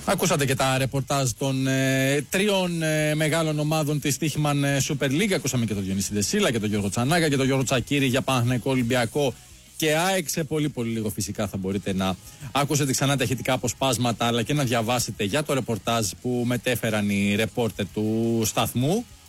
Ακούσατε και τα ρεπορτάζ των τριών μεγάλων ομάδων της Τύχημαν Super League. Ακούσαμε και τον Διονύση Δεσίλα και τον Γιώργο Τσανάκα και τον Γιώργο Τσακίρη για Παναθηναϊκό, Ολυμπιακό και ΑΕΚ. Σε πολύ λίγο φυσικά θα μπορείτε να ακούσετε ξανά τα ηχητικά αποσπάσματα αλλά και να διαβάσετε για το ρεπορτάζ που μετέφεραν οι ρεπόρτερ του σταθμού.